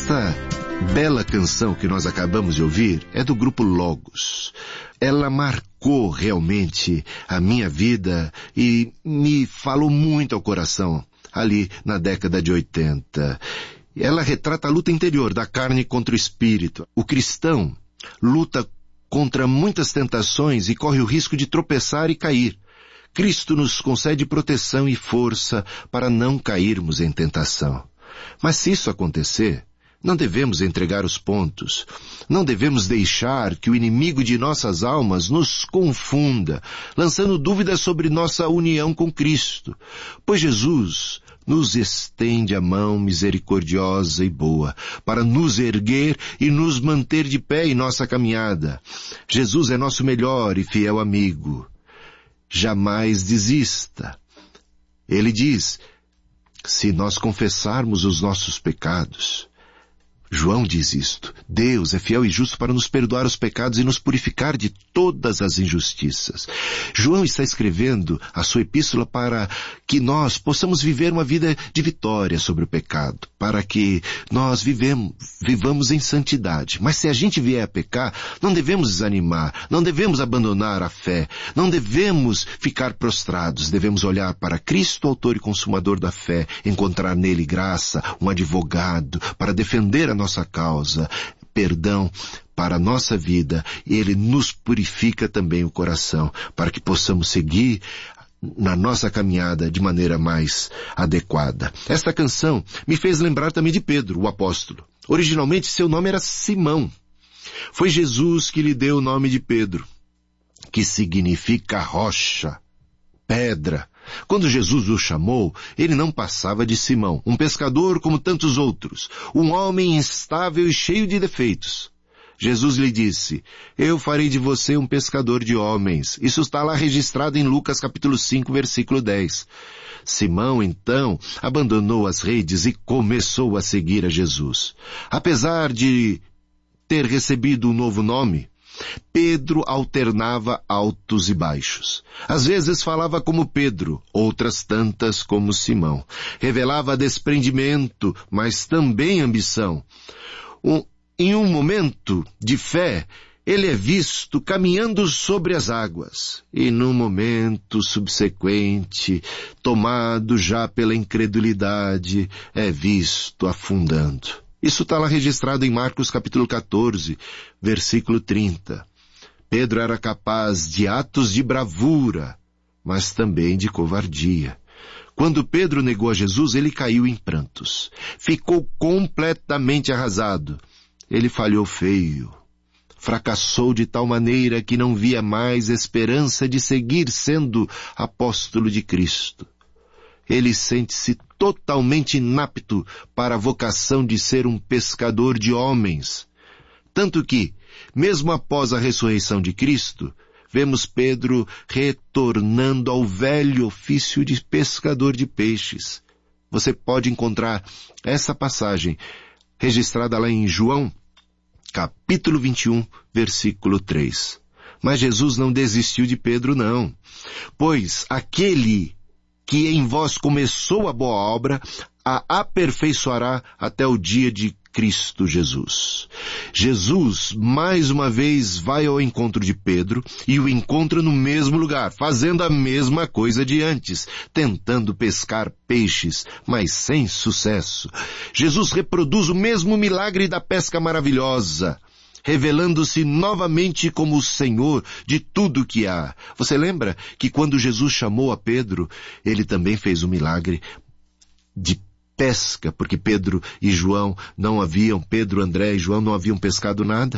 Esta bela canção que nós acabamos de ouvir é do grupo Logos. Ela marcou realmente a minha vida e me falou muito ao coração ali na década de 80. Ela retrata a luta interior da carne contra o espírito. O cristão luta contra muitas tentações e corre o risco de tropeçar e cair. Cristo nos concede proteção e força para não cairmos em tentação. Mas se isso acontecer, não devemos entregar os pontos. Não devemos deixar que o inimigo de nossas almas nos confunda, lançando dúvidas sobre nossa união com Cristo. Pois Jesus nos estende a mão misericordiosa e boa para nos erguer e nos manter de pé em nossa caminhada. Jesus é nosso melhor e fiel amigo. Jamais desista. Ele diz, se nós confessarmos os nossos pecados, João diz isto, Deus é fiel e justo para nos perdoar os pecados e nos purificar de todas as injustiças. João está escrevendo a sua epístola para que nós possamos viver uma vida de vitória sobre o pecado, para que nós vivamos em santidade. Mas se a gente vier a pecar, não devemos desanimar, não devemos abandonar a fé, não devemos ficar prostrados, devemos olhar para Cristo, autor e consumador da fé, encontrar nele graça, um advogado, para defender a nossa causa, perdão para a nossa vida, e Ele nos purifica também o coração, para que possamos seguir na nossa caminhada de maneira mais adequada. Esta canção me fez lembrar também de Pedro, o apóstolo. Originalmente seu nome era Simão. Foi Jesus que lhe deu o nome de Pedro, que significa rocha, pedra. Quando Jesus o chamou, ele não passava de Simão, um pescador como tantos outros, um homem instável e cheio de defeitos. Jesus lhe disse, eu farei de você um pescador de homens. Isso está lá registrado em Lucas capítulo 5, versículo 10. Simão, então, abandonou as redes e começou a seguir a Jesus. Apesar de ter recebido um novo nome, Pedro alternava altos e baixos. Às vezes falava como Pedro, outras tantas como Simão. Revelava desprendimento, mas também ambição. Em um momento de fé, ele é visto caminhando sobre as águas. E num momento subsequente, tomado já pela incredulidade, é visto afundando. Isso está lá registrado em Marcos capítulo 14, versículo 30. Pedro era capaz de atos de bravura, mas também de covardia. Quando Pedro negou a Jesus, ele caiu em prantos. Ficou completamente arrasado. Ele falhou feio. Fracassou de tal maneira que não via mais esperança de seguir sendo apóstolo de Cristo. Ele sente-se totalmente inapto para a vocação de ser um pescador de homens. Tanto que, mesmo após a ressurreição de Cristo, vemos Pedro retornando ao velho ofício de pescador de peixes. Você pode encontrar essa passagem registrada lá em João, capítulo 21, versículo 3. Mas Jesus não desistiu de Pedro, não. Pois aquele que em vós começou a boa obra, a aperfeiçoará até o dia de Cristo Jesus. Jesus, mais uma vez, vai ao encontro de Pedro e o encontra no mesmo lugar, fazendo a mesma coisa de antes, tentando pescar peixes, mas sem sucesso. Jesus reproduz o mesmo milagre da pesca maravilhosa, revelando-se novamente como o Senhor de tudo que há. Você lembra que quando Jesus chamou a Pedro, ele também fez um milagre de pesca, porque Pedro, André e João não haviam pescado nada?